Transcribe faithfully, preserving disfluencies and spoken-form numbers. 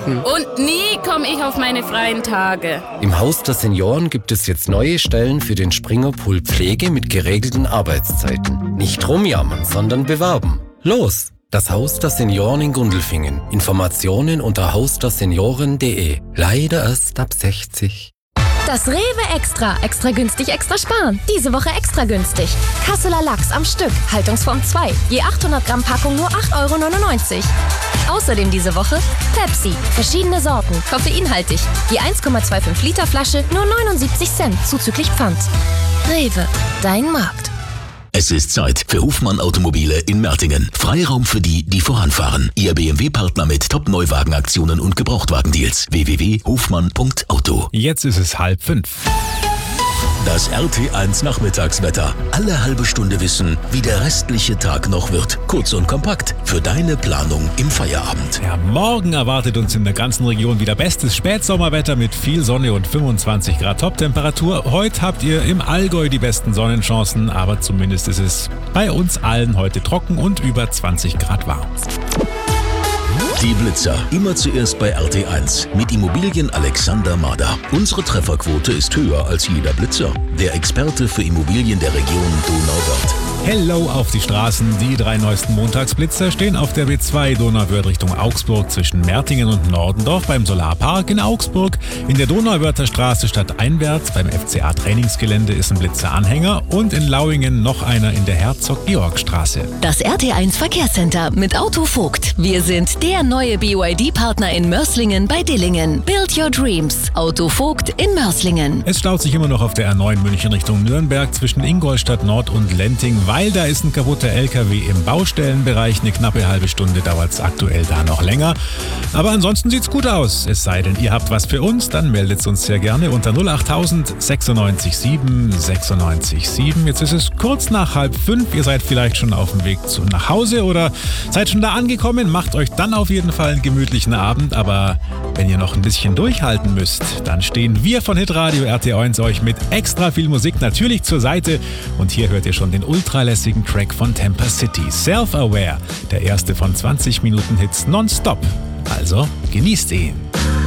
arbeiten. Und nie komme ich auf meine freien Tage. Im Haus der Senioren gibt es jetzt neue Stellen für den Springerpool Pflege mit geregelten Arbeitszeiten. Nicht rumjammern, sondern bewerben. Los! Das Haus der Senioren in Gundelfingen. Informationen unter haus der senioren punkt de. Leider erst ab sechzig. Das Rewe Extra. Extra günstig, extra sparen. Diese Woche extra günstig. Kasseler Lachs am Stück. Haltungsform zwei. Je achthundert Gramm Packung nur acht Euro neunundneunzig. Außerdem diese Woche Pepsi. Verschiedene Sorten. Koffeinhaltig. Je eins Komma fünfundzwanzig Liter Flasche nur neunundsiebzig Cent. Zuzüglich Pfand. Rewe. Dein Markt. Es ist Zeit für Hofmann Automobile in Mertingen. Freiraum für die, die voranfahren. Ihr B M W-Partner mit Top-Neuwagenaktionen und Gebrauchtwagendeals. w w w punkt hofmann punkt auto. Jetzt ist es halb fünf. Das R T eins Nachmittagswetter. Alle halbe Stunde wissen, wie der restliche Tag noch wird. Kurz und kompakt für deine Planung im Feierabend. Ja, morgen erwartet uns in der ganzen Region wieder bestes Spätsommerwetter mit viel Sonne und fünfundzwanzig Grad Toptemperatur. Heute habt ihr im Allgäu die besten Sonnenchancen, aber zumindest ist es bei uns allen heute trocken und über zwanzig Grad warm. Die Blitzer. Immer zuerst bei R T eins. Mit Immobilien Alexander Mader. Unsere Trefferquote ist höher als jeder Blitzer. Der Experte für Immobilien der Region Donauwörth. Hello auf die Straßen. Die drei neuesten Montagsblitzer stehen auf der B zwei Donauwörth Richtung Augsburg zwischen Mertingen und Nordendorf beim Solarpark in Augsburg. In der Donauwörther Straße stadteinwärts beim F C A Trainingsgelände ist ein Blitzeranhänger und in Lauingen noch einer in der Herzog-Georg-Straße. Das R T eins Verkehrscenter mit Autovogt. Wir sind der neue B Y D-Partner in Mörslingen bei Dillingen. Build your dreams. Autovogt in Mörslingen. Es staut sich immer noch auf der R neun München Richtung Nürnberg zwischen Ingolstadt Nord und Lenting, weil da ist ein kaputter L K W im Baustellenbereich. Eine knappe halbe Stunde dauert es aktuell da noch länger. Aber ansonsten sieht's gut aus. Es sei denn, ihr habt was für uns, dann meldet uns sehr gerne unter null acht tausend sechsundneunzig sieben sechsundneunzig sieben. Jetzt ist es kurz nach halb fünf. Ihr seid vielleicht schon auf dem Weg zu, nach Hause oder seid schon da angekommen. Macht euch dann auf jeden Fall einen gemütlichen Abend. Aber wenn ihr noch ein bisschen durchhalten müsst, dann stehen wir von Hitradio R T eins euch mit extra viel Musik natürlich zur Seite. Und hier hört ihr schon den ultralässigen Track von Temper City, Self-Aware, der erste von zwanzig Minuten Hits nonstop. Also genießt ihn.